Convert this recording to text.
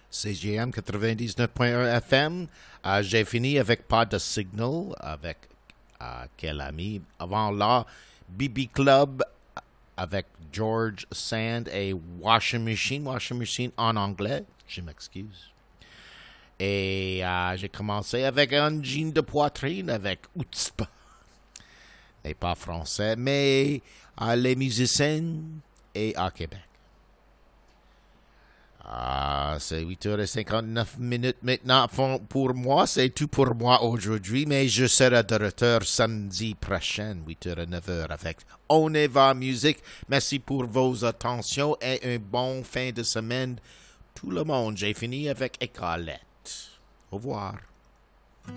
CGM 99.1 FM. J'ai fini avec Pas de Signal, avec quel ami? Avant là, BB Club avec George Sand et Washing Machine en anglais, je m'excuse. Et j'ai commencé avec un jean de poitrine avec Outspa. Et pas français, mais les musiciens et à Québec. C'est 8h59 maintenant pour moi. C'est tout pour moi aujourd'hui, mais je serai de retour samedi prochain, 8h à 9h avec On y va musique. Merci pour vos attentions et un bon fin de semaine. Tout le monde, j'ai fini avec Écolette. Au revoir.